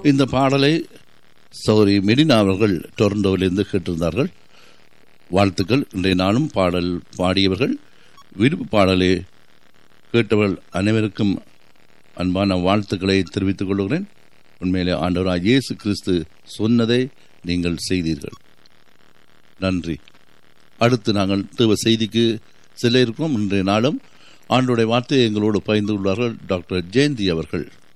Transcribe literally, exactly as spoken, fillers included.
இந்த பாடலை சௌரி மெடினா அவர்கள் டொரண்டோவிலிருந்து கேட்டிருந்தார்கள். வாழ்த்துக்கள். இன்றைய நாளும் பாடல் பாடியவர்கள், விருப்பு பாடலை கேட்டவர்கள் அனைவருக்கும் அன்பான வாழ்த்துக்களை தெரிவித்துக் கொள்கிறேன். உண்மையிலே ஆண்டவராய் இயேசு கிறிஸ்து சொன்னதை நீங்கள் செய்தீர்கள். நன்றி. அடுத்து நாங்கள் தேவ செய்திக்கு செல்ல இருக்கோம். இன்றைய நாளும் ஆண்டவருடைய வார்த்தையை எங்களோடு பகிர்ந்து கொள்வார்கள் டாக்டர் ஜெயந்தி அவர்கள்.